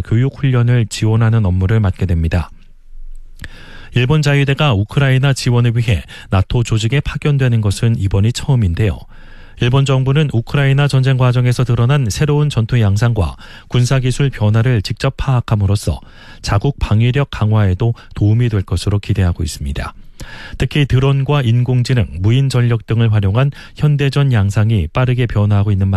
교육 훈련을 지원하는 업무를 맡게 됩니다. 일본 자위대가 우크라이나 지원을 위해 나토 조직에 파견되는 것은 이번이 처음인데요. 일본 정부는 우크라이나 전쟁 과정에서 드러난 새로운 전투 양상과 군사기술 변화를 직접 파악함으로써 자국 방위력 강화에도 도움이 될 것으로 기대하고 있습니다. 특히 드론과 인공지능, 무인 전력 등을 활용한 현대전 양상이 빠르게 변화하고 있는